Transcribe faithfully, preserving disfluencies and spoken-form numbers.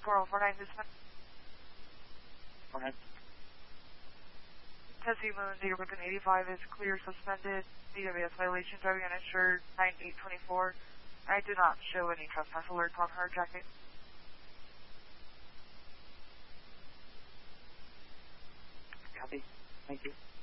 four oh four nine Dismount. Four nine. Tessie Moon, zero Lincoln eighty-five is clear suspended. D W S violation, driving uninsured, nine eight twenty-four. I do not show any trespass alerts on her jacket. Copy. Thank you.